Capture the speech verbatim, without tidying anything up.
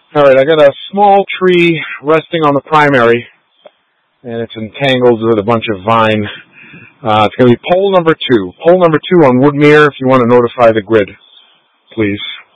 Alright, I got a small tree resting on the primary, and it's entangled with a bunch of vine. Uh, it's going to be pole number two. Pole number two on Woodmere if you want to notify the grid, please.